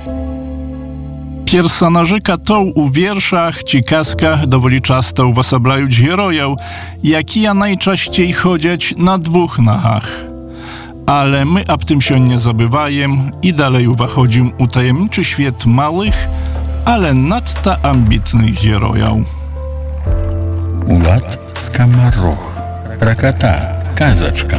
Personaży katą u wierszach ci kaskach dowoli często uwasablaju herojów, jakie najczęściej chodziać na dwóch nogach. Ale my ab tym się nie zabywajem i dalej uwachodzim u tajemniczy świat małych, ale nadto ambitnych herojów. Улад скоморох, ракота, казочка.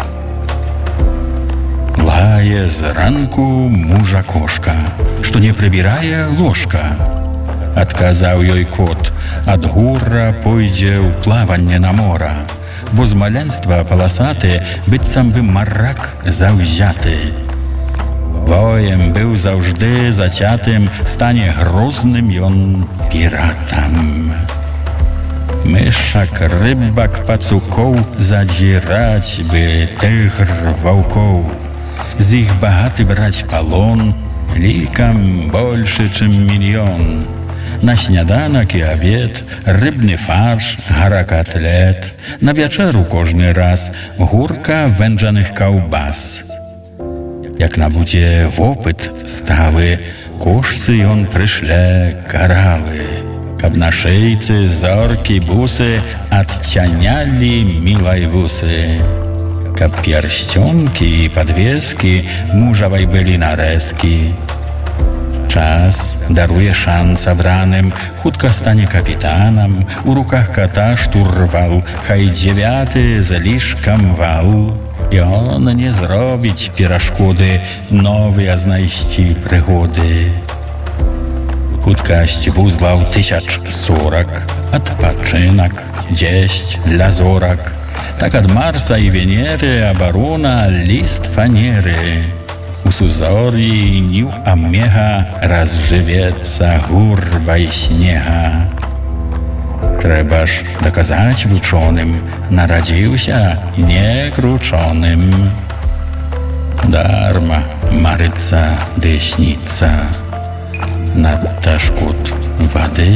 Лае зранку мужа кошка, что не прибирая ложка. Отказал ёй кот, от гура пойдзе ў плаванне на мора, бо з маленства полосаты быццам бы марак заўзяты. Воем быў заўжды зацятым, стане грозным ён піратам. Мышак, рыбак, пацукоў задзіраць бы тыгр ваўкоў. З іх багаты браць палон, лікам больше, чым мільён. На сняданак і абед рыбны фарш, гара-котлет, на вячэру кожны раз гурка вэнджаных каўбас. Як набудзе вопыт сталы, кошцы ён прышле каралы, каб на шейцы зоркі бусы адцянялі мілай вусы. Каб pierścionki i podwieski mужавай byli nareski. Czas daruje szansa wranym, chutko stanie kapitanem, u rukach kata szturwal, haj dziewiaty z liszkam wał. I on nie zrobić piraszkody, nowe znajści przygody. Chutkaść wuzlał 1040, odpoczynek 10 dla zorak. Tak od Marsa i Weniery, a baruna list faniery. U Suzori niu amiecha rozżywieca górba i śniecha. Trebaż dokazać uczonym, narodził się niekruczonym. Darma maryca dyśnica, nadta szkód wady.